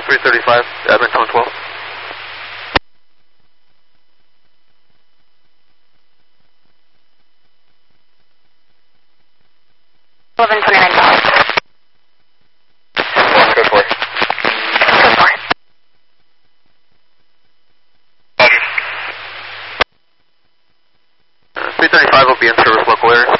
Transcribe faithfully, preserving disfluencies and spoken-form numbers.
three thirty-five, admin tone twelve. eleven twenty-nine. Code four. Code four. Uh, three thirty-five will be in service local area.